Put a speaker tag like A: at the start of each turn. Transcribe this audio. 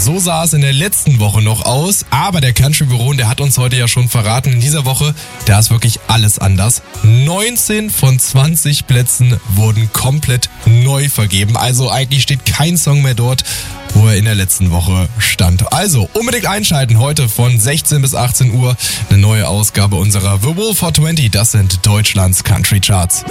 A: So sah es in der letzten Woche noch aus, aber der Country Baron, der hat uns heute ja schon verraten, in dieser Woche, da ist wirklich alles anders. 19 von 20 Plätzen wurden komplett neu vergeben, also eigentlich steht kein Song mehr dort, wo er in der letzten Woche stand. Also unbedingt einschalten, heute von 16 bis 18 Uhr eine neue Ausgabe unserer The Wolf 420, das sind Deutschlands Country Charts.